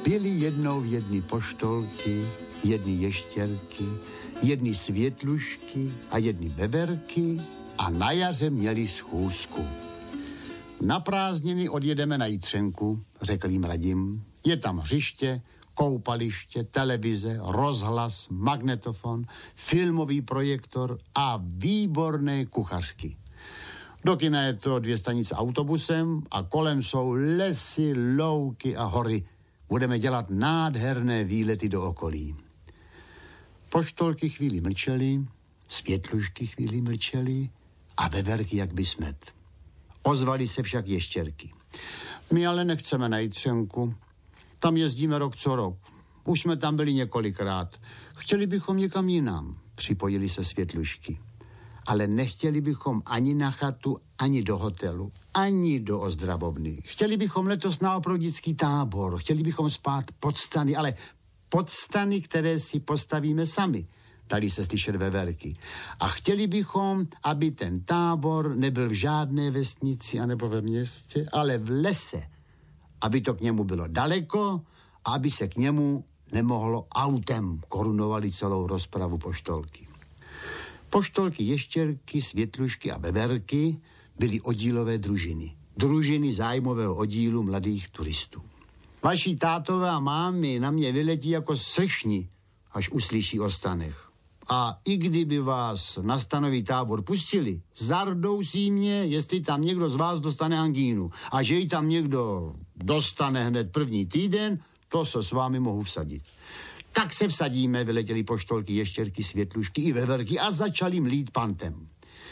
Byly jednou jedny poštolky, jedny ještěrky, jedny světlušky a jedny veverky a na jaře měli schůzku. Na prázdniny odjedeme na Jitřenku, řekl jim Radim. Je tam hřiště, koupaliště, televize, rozhlas, magnetofon, filmový projektor a výborné kuchařky. Do kina je to 2 stanice autobusem a kolem jsou lesy, louky a hory. Budeme dělat nádherné výlety do okolí. Poštolky chvíli mlčely, světlušky chvíli mlčely a veverky jak by smet. Ozvali se však ještěrky. My ale nechceme na Jitřenku. Tam jezdíme rok co rok. Už jsme tam byli několikrát. Chtěli bychom někam jinam, připojili se světlušky. Ale nechtěli bychom ani na chatu, ani do hotelu, ani do ozdravovny. Chtěli bychom letos na opravdický tábor, chtěli bychom spát pod stany, ale pod stany, které si postavíme sami, dali se slyšet veverky. A chtěli bychom, aby ten tábor nebyl v žádné vesnici anebo ve městě, ale v lese. Aby to k němu bylo daleko a aby se k němu nemohlo autem, korunovali celou rozpravu poštolky. Poštolky, ještěrky, světlušky a veverky byly oddílové družiny. Družiny zájmového oddílu mladých turistů. Vaši tátové a mámy na mě vyletí jako sršni, až uslyší o stanech. A i kdyby vás na stanový tábor pustili, zardousí mě, jestli tam někdo z vás dostane angínu. A že ji tam někdo dostane hned první týden, to se s vámi mohu vsadit. Tak se vsadíme, vyletěli poštolky, ještěrky, světlušky i veverky a začali mlít pantem.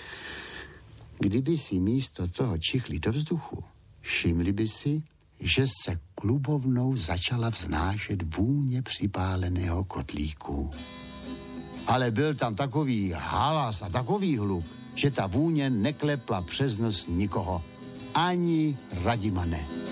Kdyby si místo toho čichli do vzduchu, všimli by si, že se klubovnou začala vznášet vůně připáleného kotlíku. Ale byl tam takový halas a takový hluk, že ta vůně neklepla přes nos nikoho. Ani Radima ne.